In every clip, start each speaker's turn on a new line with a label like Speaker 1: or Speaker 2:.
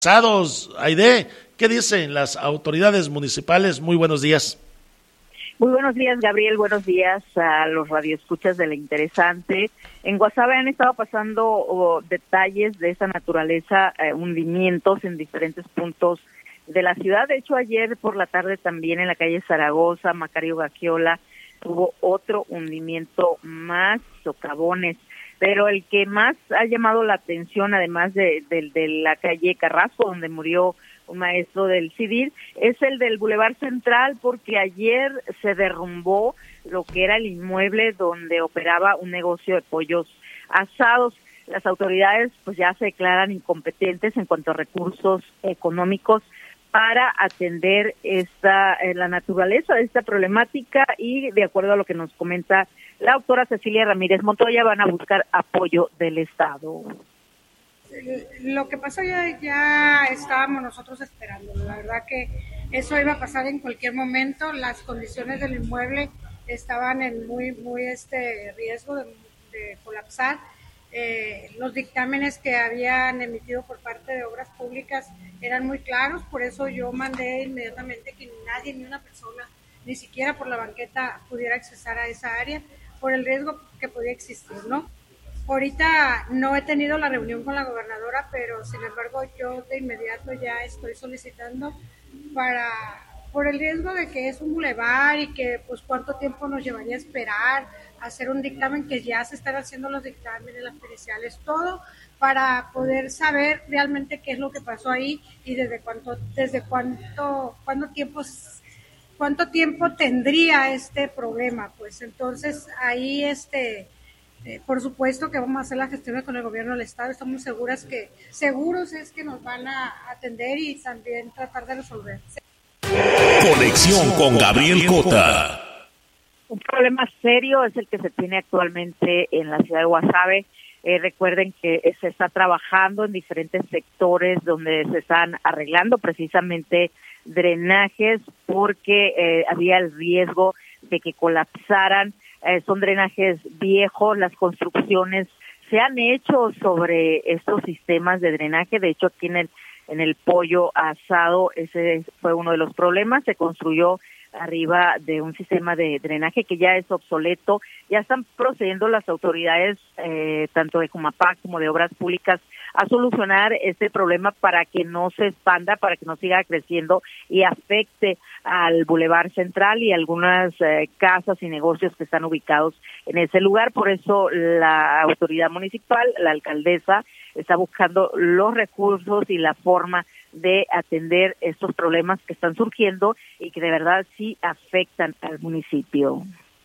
Speaker 1: Aide, ¿qué dicen las autoridades municipales? Muy buenos días.
Speaker 2: Muy buenos días, Gabriel. Buenos días a los radioescuchas de La Interesante. En Guasave han estado pasando detalles de esa naturaleza, hundimientos en diferentes puntos de la ciudad. De hecho, ayer por la tarde también en la calle Zaragoza, Macario Gaggiola, hubo otro hundimiento más, socavones. Pero el que más ha llamado la atención, además de la calle Carrasco, donde murió un maestro del CIDIR, es el del Boulevard Central, porque ayer se derrumbó lo que era el inmueble donde operaba un negocio de pollos asados. Las autoridades pues ya se declaran incompetentes en cuanto a recursos económicos para atender la naturaleza de esta problemática, y de acuerdo a lo que nos comenta la doctora Cecilia Ramírez Montoya, van a buscar apoyo del Estado.
Speaker 3: Lo que pasó ya estábamos nosotros esperando. La verdad que eso iba a pasar en cualquier momento. Las condiciones del inmueble estaban en muy riesgo de colapsar. Los dictámenes que habían emitido por parte de Obras Públicas eran muy claros, por eso yo mandé inmediatamente que nadie, ni una persona, ni siquiera por la banqueta pudiera accesar a esa área, por el riesgo que podía existir, ¿no? Ahorita no he tenido la reunión con la gobernadora, pero sin embargo yo de inmediato ya estoy solicitando por el riesgo de que es un bulevar y que pues cuánto tiempo nos llevaría a esperar, hacer un dictamen, que ya se están haciendo los dictámenes, las periciales, todo para poder saber realmente qué es lo que pasó ahí y cuánto tiempo tendría este problema. Pues entonces ahí por supuesto que vamos a hacer las gestiones con el gobierno del estado. Estamos seguros es que nos van a atender y también tratar de resolver.
Speaker 4: Conexión con Gabriel Cota.
Speaker 2: Un problema serio es el que se tiene actualmente en la ciudad de Guasave. Recuerden que se está trabajando en diferentes sectores donde se están arreglando precisamente drenajes porque había el riesgo de que colapsaran. Son drenajes viejos, las construcciones se han hecho sobre estos sistemas de drenaje. De hecho, aquí en el pollo asado, ese fue uno de los problemas. Se construyó arriba de un sistema de drenaje que ya es obsoleto. Ya están procediendo las autoridades, tanto de Jumapac como de Obras Públicas, a solucionar este problema para que no se expanda, para que no siga creciendo y afecte al Boulevard Central y algunas casas y negocios que están ubicados en ese lugar. Por eso la autoridad municipal, la alcaldesa, está buscando los recursos y la forma de atender estos problemas que están surgiendo y que de verdad sí afectan al municipio.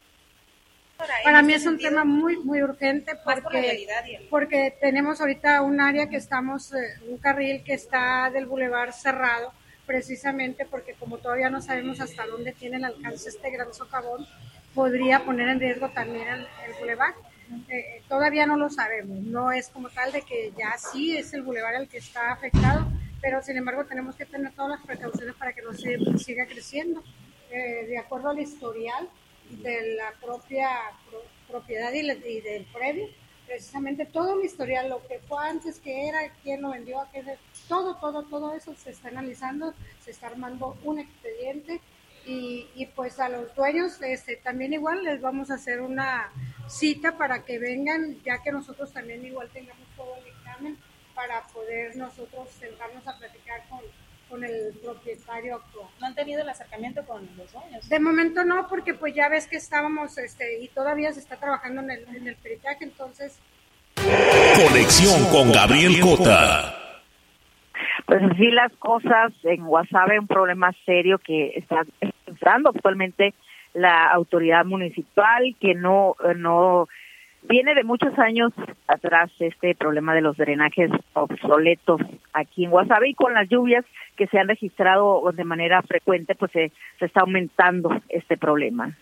Speaker 3: Para mí es un tema muy muy urgente porque tenemos ahorita un área que un carril que está del bulevar cerrado, precisamente porque como todavía no sabemos hasta dónde tiene el alcance este gran socavón, podría poner en riesgo también el bulevar. Todavía no lo sabemos, no es como tal de que ya sí es el bulevar el que está afectado, pero sin embargo tenemos que tener todas las precauciones para que no se siga creciendo. De acuerdo al historial de la propia propiedad y del predio, precisamente todo el historial, lo que fue antes, que era, quién lo vendió, todo eso se está analizando, se está armando un expediente y pues a los dueños también igual les vamos a hacer una cita para que vengan, ya que nosotros también igual tengamos todo el dictamen para poder nosotros sentarnos a platicar con el propietario actual.
Speaker 5: ¿No han tenido el acercamiento con los dueños?
Speaker 3: De momento no, porque pues ya ves que estábamos y todavía se está trabajando en el peritaje, entonces.
Speaker 4: Conexión con Gabriel Cota.
Speaker 2: Pues así las cosas en Guasave, un problema serio que está enfrentando actualmente la autoridad municipal, que no viene de muchos años atrás este problema de los drenajes obsoletos aquí en Guasave, y con las lluvias que se han registrado de manera frecuente, pues se está aumentando este problema.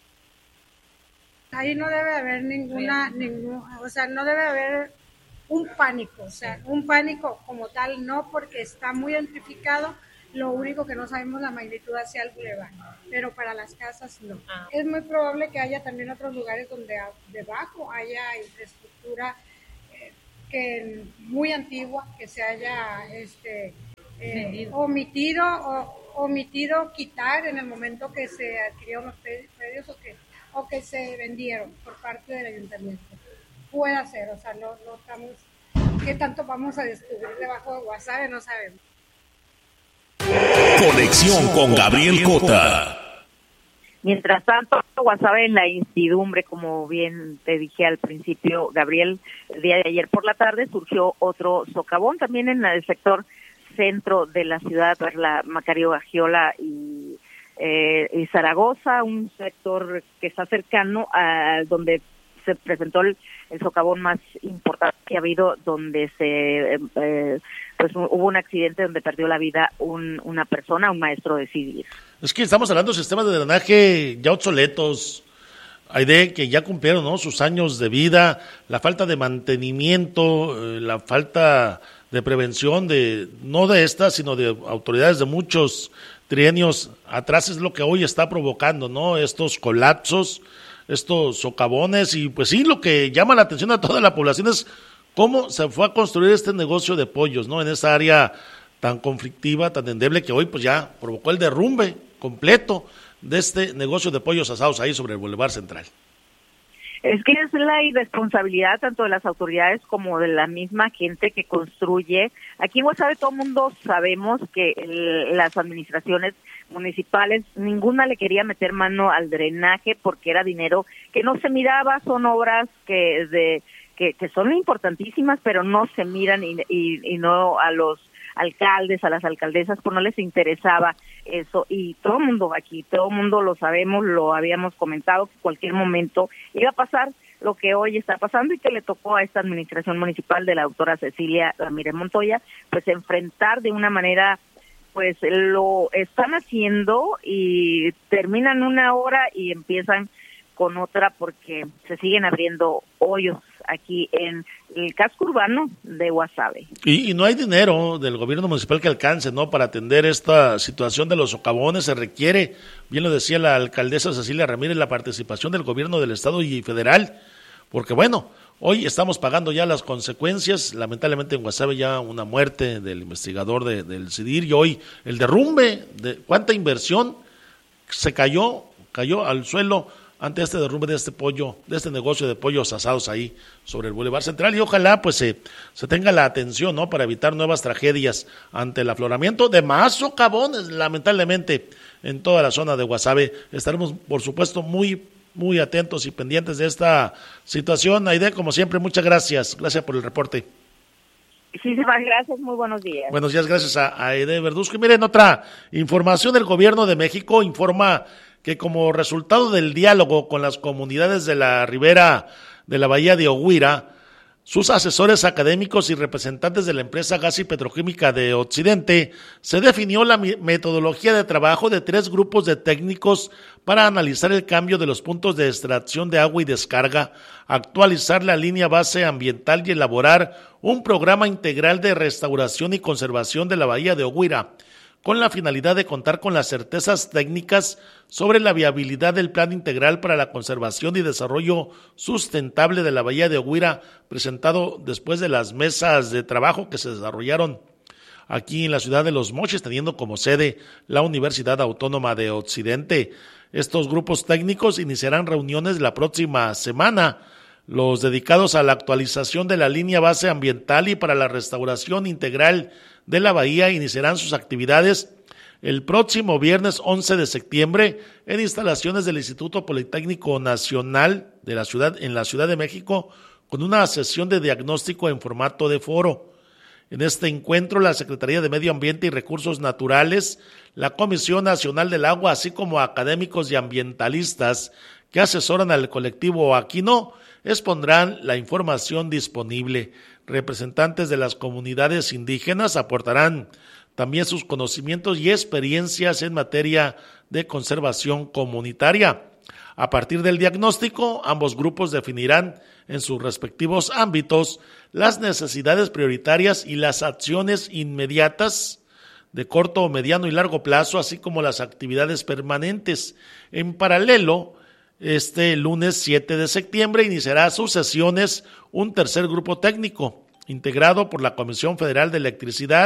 Speaker 3: Ahí no debe haber no debe haber un pánico como tal, no, porque está muy identificado. Lo único que no sabemos la magnitud hacia el bulevar, pero para las casas no. Es muy probable que haya también otros lugares donde debajo haya infraestructura que muy antigua, que se haya omitido quitar en el momento que se adquirieron los predios o que se vendieron por parte del ayuntamiento. Puede ser, o sea, no estamos, ¿qué tanto vamos a descubrir debajo de Guasave? No sabemos.
Speaker 4: Conexión con Gabriel Cota.
Speaker 2: Mientras tanto, Guasave en la incertidumbre, como bien te dije al principio, Gabriel, el día de ayer por la tarde surgió otro socavón también en el sector centro de la ciudad, la Macario Gagiola y Zaragoza, un sector que está cercano a donde se presentó el socavón más importante que ha habido, donde pues hubo un accidente donde perdió la vida una persona, un maestro de civil.
Speaker 1: Es que estamos hablando de sistemas de drenaje ya obsoletos, Aide, que ya cumplieron, ¿no?, sus años de vida, la falta de mantenimiento, la falta de prevención no de estas, sino de autoridades de muchos trienios atrás es lo que hoy está provocando, ¿no?, estos colapsos, estos socavones, y pues sí, lo que llama la atención a toda la población es cómo se fue a construir este negocio de pollos, ¿no?, en esa área tan conflictiva, tan endeble, que hoy pues ya provocó el derrumbe completo de este negocio de pollos asados ahí sobre el Boulevard Central.
Speaker 2: Es que es la irresponsabilidad tanto de las autoridades como de la misma gente que construye. Aquí en Guasave todo el mundo sabemos que las administraciones municipales, ninguna le quería meter mano al drenaje porque era dinero que no se miraba, son obras que son importantísimas, pero no se miran y no a los alcaldes, a las alcaldesas, pues no les interesaba eso, y todo el mundo lo sabemos, lo habíamos comentado, que en cualquier momento iba a pasar lo que hoy está pasando y que le tocó a esta administración municipal de la doctora Cecilia Ramírez Montoya, pues enfrentar de una manera, pues lo están haciendo y terminan una hora y empiezan con otra porque se siguen abriendo hoyos aquí en el casco urbano de Guasave.
Speaker 1: Y no hay dinero del gobierno municipal que alcance, ¿no?, para atender esta situación de los socavones. Se requiere, bien lo decía la alcaldesa Cecilia Ramírez, la participación del gobierno del estado y federal, porque bueno, hoy estamos pagando ya las consecuencias, lamentablemente en Guasave ya una muerte del investigador del CIDIR, y hoy el derrumbe de cuánta inversión se cayó al suelo ante este derrumbe de este negocio de pollos asados ahí sobre el Boulevard Central, y ojalá pues se tenga la atención, ¿no?, para evitar nuevas tragedias ante el afloramiento de más socavones, lamentablemente, en toda la zona de Guasave. Estaremos, por supuesto, muy, muy atentos y pendientes de esta situación. Aide, como siempre, muchas gracias por el reporte.
Speaker 2: Muchísimas gracias, muy buenos días.
Speaker 1: Buenos días, gracias a Aide Verduzco. Y miren, otra información del gobierno de México informa que como resultado del diálogo con las comunidades de la ribera de la bahía de Oguira, sus asesores académicos y representantes de la empresa gas y petroquímica de Occidente, se definió la metodología de trabajo de 3 grupos de técnicos para analizar el cambio de los puntos de extracción de agua y descarga, actualizar la línea base ambiental y elaborar un programa integral de restauración y conservación de la bahía de Oguira, con la finalidad de contar con las certezas técnicas sobre la viabilidad del Plan Integral para la Conservación y Desarrollo Sustentable de la Bahía de Oguira, presentado después de las mesas de trabajo que se desarrollaron aquí en la ciudad de Los Mochis, teniendo como sede la Universidad Autónoma de Occidente. Estos grupos técnicos iniciarán reuniones la próxima semana, los dedicados a la actualización de la línea base ambiental y para la restauración integral de la bahía iniciarán sus actividades el próximo viernes 11 de septiembre en instalaciones del Instituto Politécnico Nacional de la ciudad, en la Ciudad de México, con una sesión de diagnóstico en formato de foro. En este encuentro, la Secretaría de Medio Ambiente y Recursos Naturales, la Comisión Nacional del Agua, así como académicos y ambientalistas que asesoran al colectivo Aquino, expondrán la información disponible. Representantes de las comunidades indígenas aportarán también sus conocimientos y experiencias en materia de conservación comunitaria. A partir del diagnóstico, ambos grupos definirán en sus respectivos ámbitos las necesidades prioritarias y las acciones inmediatas de corto, mediano y largo plazo, así como las actividades permanentes. En paralelo, este lunes 7 de septiembre iniciará sus sesiones un tercer grupo técnico, integrado por la Comisión Federal de Electricidad,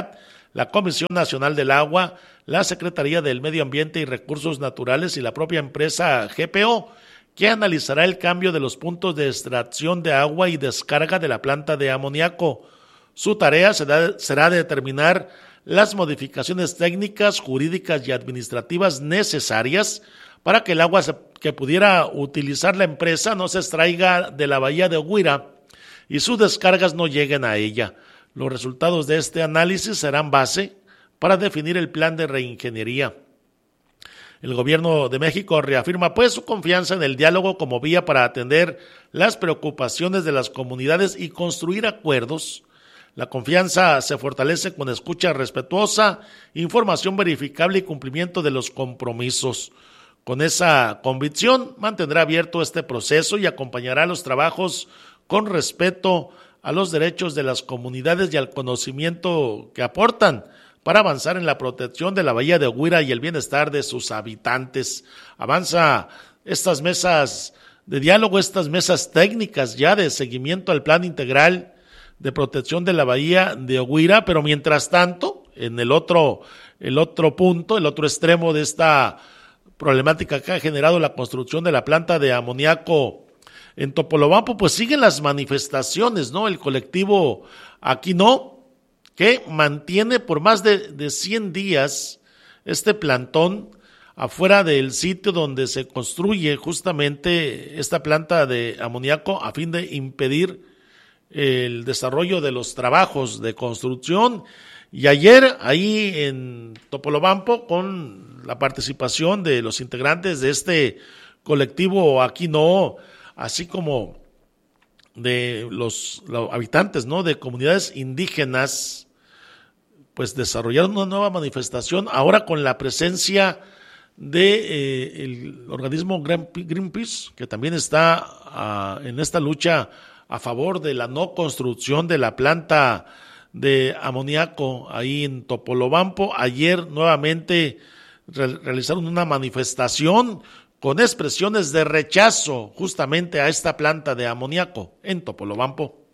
Speaker 1: la Comisión Nacional del Agua, la Secretaría del Medio Ambiente y Recursos Naturales y la propia empresa GPO, que analizará el cambio de los puntos de extracción de agua y descarga de la planta de amoníaco. Su tarea será determinar las modificaciones técnicas, jurídicas y administrativas necesarias para que el agua que pudiera utilizar la empresa no se extraiga de la bahía de Oguira y sus descargas no lleguen a ella. Los resultados de este análisis serán base para definir el plan de reingeniería. El gobierno de México reafirma pues su confianza en el diálogo como vía para atender las preocupaciones de las comunidades y construir acuerdos. La confianza se fortalece con escucha respetuosa, información verificable y cumplimiento de los compromisos. Con esa convicción mantendrá abierto este proceso y acompañará los trabajos con respeto a los derechos de las comunidades y al conocimiento que aportan para avanzar en la protección de la bahía de Oguira y el bienestar de sus habitantes. Avanza estas mesas de diálogo, estas mesas técnicas ya de seguimiento al plan integral de protección de la bahía de Oguira, pero mientras tanto, en el otro punto, el otro extremo de esta problemática que ha generado la construcción de la planta de amoníaco en Topolobampo, pues siguen las manifestaciones, ¿no? El colectivo Aquí No, que mantiene por más de 100 días este plantón afuera del sitio donde se construye justamente esta planta de amoníaco a fin de impedir el desarrollo de los trabajos de construcción. Y ayer ahí en Topolobampo, con la participación de los integrantes de este colectivo Aquí No, así como de los habitantes, ¿no?, de comunidades indígenas, pues desarrollaron una nueva manifestación ahora con la presencia de el organismo Greenpeace, que también está en esta lucha a favor de la no construcción de la planta de amoníaco ahí en Topolobampo. Ayer nuevamente realizaron una manifestación con expresiones de rechazo justamente a esta planta de amoníaco en Topolobampo.